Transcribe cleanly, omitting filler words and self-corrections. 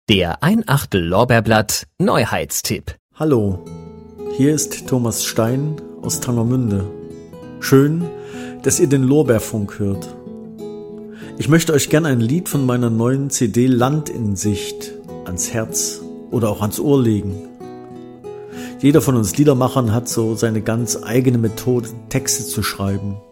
Der Ein-Achtel Lorbeerblatt Neuheitstipp. Hallo, hier ist Thomas Stein aus Tangermünde. Schön, dass ihr den Lorbeerfunk hört. Ich möchte euch gern ein Lied von meiner neuen CD Land in Sicht ans Herz oder auch ans Ohr legen. Jeder von uns Liedermachern hat so seine ganz eigene Methode, Texte zu schreiben.